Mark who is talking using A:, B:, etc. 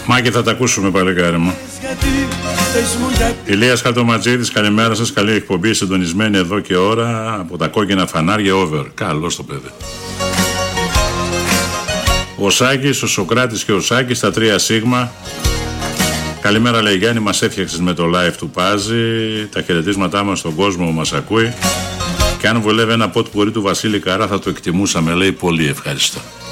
A: Μάκη, θα τα ακούσουμε, παλικάρι μου. Ηλίας Χαρτοματζίδης, καλημέρα σας. Καλή εκπομπή, συντονισμένη εδώ και ώρα από τα κόκκινα φανάρια over. Καλώς το παιδί. Ο Σάκης, ο Σοκράτης και ο Σάκης, τα 3 σίγμα. Καλημέρα, λέει Γιάννη, μας έφτιαξες με το live του Πάζη. Τα χαιρετίσματά μας στον κόσμο που μας ακούει. Και αν βολεύει ένα ποτ πουρί του Βασίλη Καρά θα το εκτιμούσαμε, λέει. Πολύ ευχαριστώ.